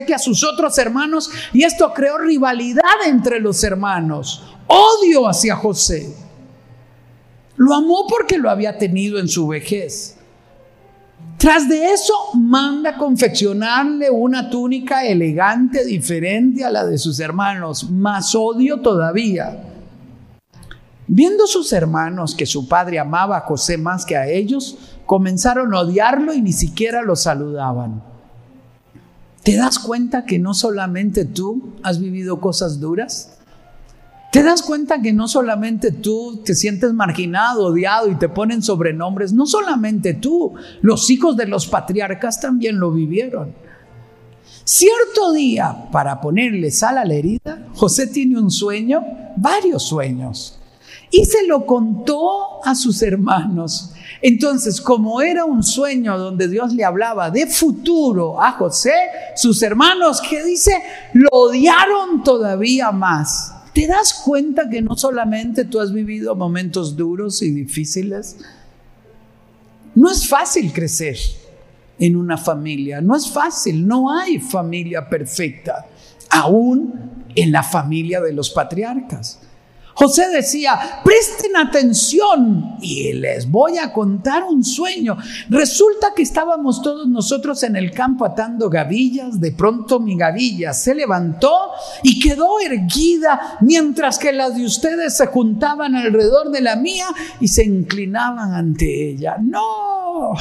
que a sus otros hermanos, y esto creó rivalidad entre los hermanos, odio hacia José. Lo amó porque lo había tenido en su vejez. Tras de eso, manda confeccionarle una túnica elegante, diferente a la de sus hermanos, más odio todavía. Viendo sus hermanos que su padre amaba a José más que a ellos, comenzaron a odiarlo y ni siquiera lo saludaban. ¿Te das cuenta que no solamente tú has vivido cosas duras? ¿Te das cuenta que no solamente tú te sientes marginado, odiado y te ponen sobrenombres? No solamente tú, los hijos de los patriarcas también lo vivieron. Cierto día, para ponerle sal a la herida, José tiene un sueño, varios sueños, y se lo contó a sus hermanos. Entonces, como era un sueño donde Dios le hablaba de futuro a José, sus hermanos, ¿qué dice? Lo odiaron todavía más. ¿Te das cuenta que no solamente tú has vivido momentos duros y difíciles? No es fácil crecer en una familia, no es fácil, no hay familia perfecta, aún en la familia de los patriarcas. José decía, presten atención y les voy a contar un sueño. Resulta que estábamos todos nosotros en el campo atando gavillas. De pronto mi gavilla se levantó y quedó erguida, mientras que las de ustedes se juntaban alrededor de la mía y se inclinaban ante ella. ¡No!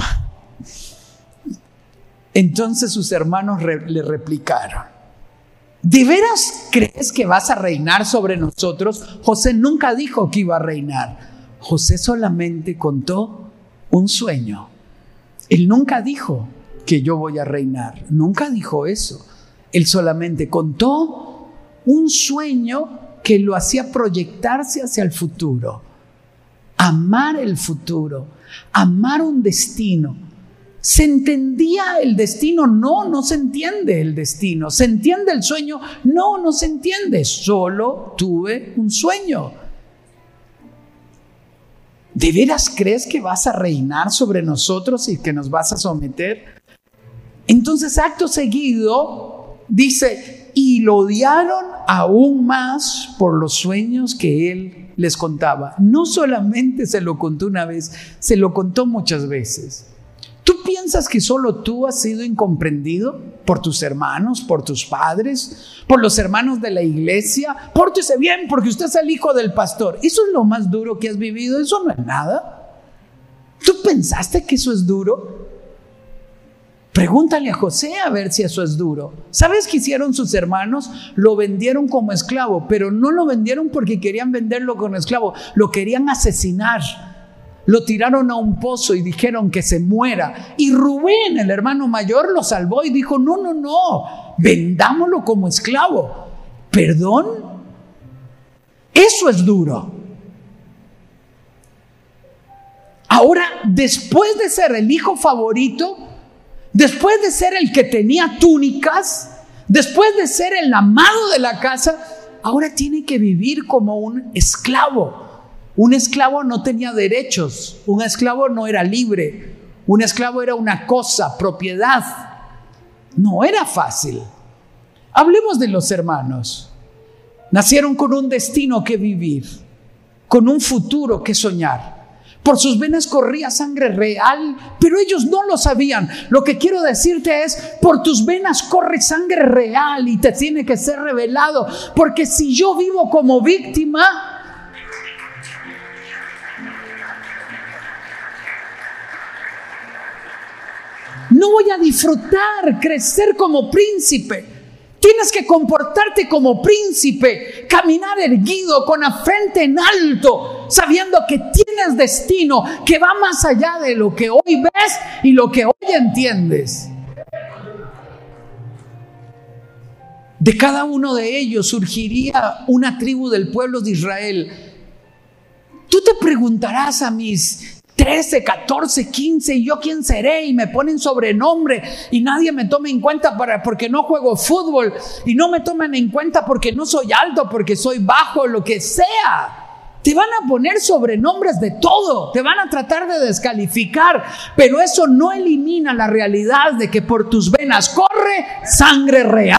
Entonces sus hermanos le replicaron, ¿de veras crees que vas a reinar sobre nosotros? José nunca dijo que iba a reinar. José solamente contó un sueño. Él nunca dijo que yo voy a reinar. Nunca dijo eso. Él solamente contó un sueño que lo hacía proyectarse hacia el futuro. Amar el futuro. Amar un destino. ¿Se entendía el destino? No, no se entiende el destino. ¿Se entiende el sueño? No, no se entiende. Solo tuve un sueño. ¿De veras crees que vas a reinar sobre nosotros y que nos vas a someter? Entonces, acto seguido, dice, y lo odiaron aún más por los sueños que él les contaba. No solamente se lo contó una vez, se lo contó muchas veces. ¿Tú piensas que solo tú has sido incomprendido por tus hermanos, por tus padres, por los hermanos de la iglesia? Pórtese bien porque usted es el hijo del pastor. ¿Eso es lo más duro que has vivido? Eso no es nada. ¿Tú pensaste que eso es duro? Pregúntale a José a ver si eso es duro. ¿Sabes qué hicieron sus hermanos? Lo vendieron como esclavo, pero no lo vendieron porque querían venderlo como esclavo. Lo querían asesinar. Lo tiraron a un pozo y dijeron que se muera. Y Rubén, el hermano mayor, lo salvó y dijo, no, vendámoslo como esclavo. ¿Perdón? Eso es duro. Ahora, después de ser el hijo favorito, después de ser el que tenía túnicas, después de ser el amado de la casa, ahora tiene que vivir como un esclavo. Un esclavo no tenía derechos, un esclavo no era libre, un esclavo era una cosa, propiedad. No era fácil. Hablemos de los hermanos. Nacieron con un destino que vivir, con un futuro que soñar. Por sus venas corría sangre real, pero ellos no lo sabían. Lo que quiero decirte es, por tus venas corre sangre real y te tiene que ser revelado. Porque si yo vivo como víctima, no voy a disfrutar crecer como príncipe. Tienes que comportarte como príncipe, caminar erguido, con la frente en alto, sabiendo que tienes destino que va más allá de lo que hoy ves y lo que hoy entiendes. De cada uno de ellos surgiría una tribu del pueblo de Israel. Tú te preguntarás a mis 13, 14, 15, ¿y yo quién seré? Y me ponen sobrenombre y nadie me toma en cuenta porque no juego fútbol, y no me toman en cuenta porque no soy alto, porque soy bajo, lo que sea. Te van a poner sobrenombres de todo, te van a tratar de descalificar, pero eso no elimina la realidad de que por tus venas corre sangre real.